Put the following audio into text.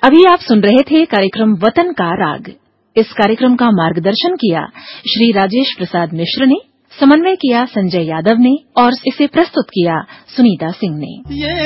अभी आप सुन रहे थे कार्यक्रम वतन का राग। इस कार्यक्रम का मार्गदर्शन किया श्री राजेश प्रसाद मिश्र ने, समन्वय किया संजय यादव ने और इसे प्रस्तुत किया सुनीता सिंह ने।